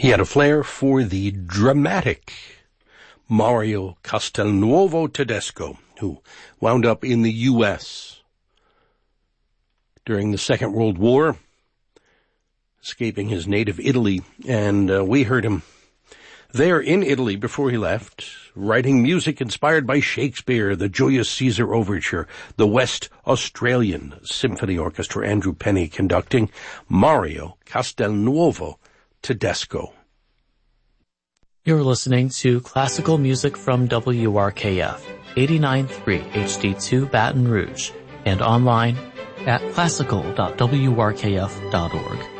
He had a flair for the dramatic Mario Castelnuovo Tedesco, who wound up in the U.S. during the Second World War, escaping his native Italy, and we heard him there in Italy before he left, writing music inspired by Shakespeare, the Julius Caesar Overture, the West Australian Symphony Orchestra, Andrew Penny conducting, Mario Castelnuovo Tedesco. You're listening to classical music from WRKF, 89.3 HD2 Baton Rouge, and online at classical.wrkf.org.